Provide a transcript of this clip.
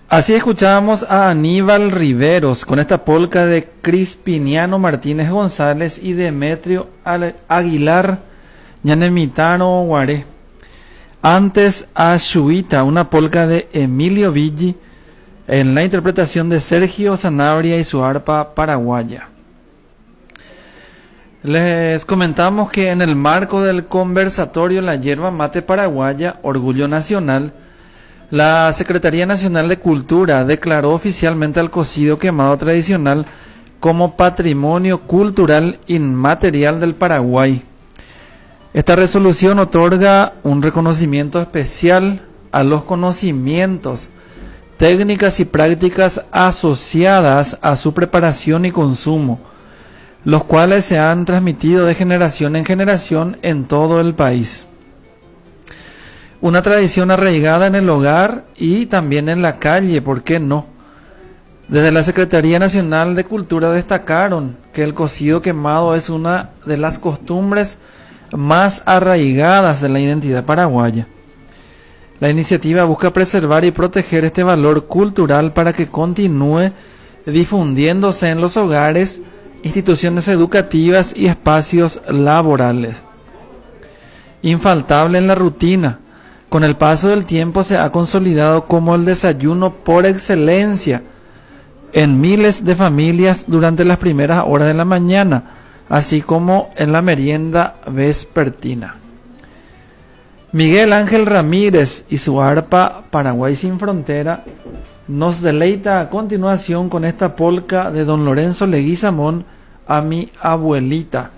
Así escuchábamos a Aníbal Riveros con esta polca de Crispiniano Martínez González y Demetrio Aguilar Ñanemitano Guaré. Antes a Shuita, una polca de Emilio Viggi en la interpretación de Sergio Sanabria y su arpa paraguaya. Les comentamos que en el marco del conversatorio La Yerba Mate Paraguaya, Orgullo Nacional, la Secretaría Nacional de Cultura declaró oficialmente al cocido quemado tradicional como Patrimonio Cultural Inmaterial del Paraguay. Esta resolución otorga un reconocimiento especial a los conocimientos, técnicas y prácticas asociadas a su preparación y consumo, los cuales se han transmitido de generación en generación en todo el país. Una tradición arraigada en el hogar y también en la calle, ¿por qué no? Desde la Secretaría Nacional de Cultura destacaron que el cocido quemado es una de las costumbres más arraigadas de la identidad paraguaya. La iniciativa busca preservar y proteger este valor cultural para que continúe difundiéndose en los hogares, instituciones educativas y espacios laborales. Infaltable en la rutina, con el paso del tiempo se ha consolidado como el desayuno por excelencia en miles de familias durante las primeras horas de la mañana, así como en la merienda vespertina. Miguel Ángel Ramírez y su arpa Paraguay sin Frontera nos deleita a continuación con esta polca de don Lorenzo Leguizamón, A mi abuelita.